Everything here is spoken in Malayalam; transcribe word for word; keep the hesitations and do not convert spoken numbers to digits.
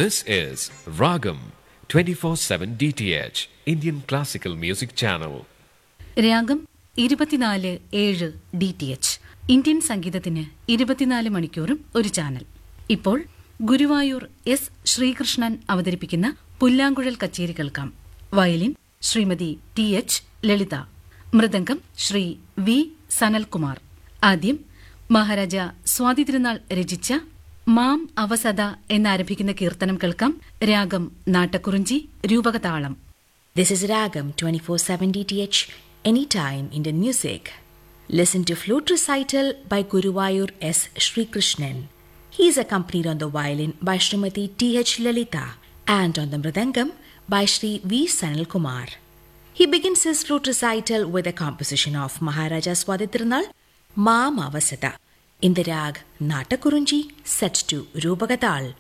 This is Ragam twenty-four seven D T H, Indian Classical Music Channel. രാഗം ഇരുപത്തിനാല് ഏഴ് ഡി ടി എച്ച്, ഇന്ത്യൻ സംഗീതത്തിന് ഇരുപത്തിനാല് മണിക്കൂറും ഒരു ചാനൽ. ഇപ്പോൾ ഗുരുവായൂർ എസ് ശ്രീകൃഷ്ണൻ അവതരിപ്പിക്കുന്ന പുല്ലാങ്കുഴൽ കച്ചേരി കേൾക്കാം. വയലിൻ ശ്രീമതി ടി എച്ച് ലളിത, മൃദംഗം ശ്രീ വി സനൽകുമാർ. ആദ്യം മഹാരാജ സ്വാതി തിരുനാൾ രചിച്ച മാം അവസദ എന്നാരംഭിക്കുന്ന കീർത്തനം കേൾക്കാം. രാഗം Nattakurinji, രൂപകതാളം. This is Ragam twenty-four seven D T H, anytime Indian music. Listen to flute recital by Guruvayur S. Sri Krishnan. He is accompanied on the violin by Srimati T H Lalita and on the mridangam by Sri V. Sanal Kumar. He begins his flute recital with a composition of Maharaja Swadhi Tirunal, Maam Avasada, in the rag Natakurunji, set to Rupagatal.